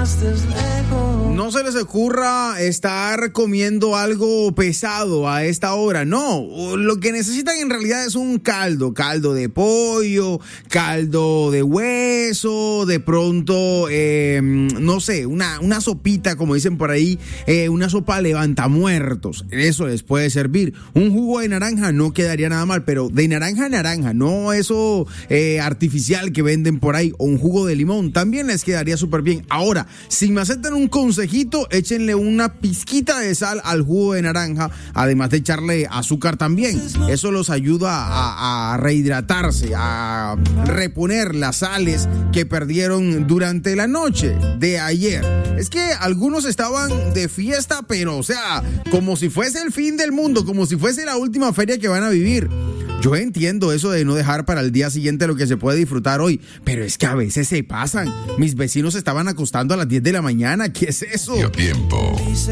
No se les ocurra estar comiendo algo pesado a esta hora, no. Lo que necesitan en realidad es un caldo de pollo, caldo de hueso, de pronto, no sé, una sopita, como dicen por ahí, una sopa levantamuertos. Eso les puede servir. Un jugo de naranja no quedaría nada mal, pero de naranja a naranja, no eso artificial que venden por ahí, o un jugo de limón, también les quedaría súper bien. Ahora, si me aceptan un consejito, échenle una pizquita de sal al jugo de naranja, además de echarle azúcar también. Eso los ayuda a rehidratarse, a reponer las sales que perdieron durante la noche de ayer. Es que algunos estaban de fiesta, pero o sea, como si fuese el fin del mundo, como si fuese la última feria que van a vivir. Yo entiendo eso de no dejar para el día siguiente lo que se puede disfrutar hoy, pero es que a veces se pasan. Mis vecinos estaban acostando a las 10 de la mañana. ¿Qué es eso? Tiempo.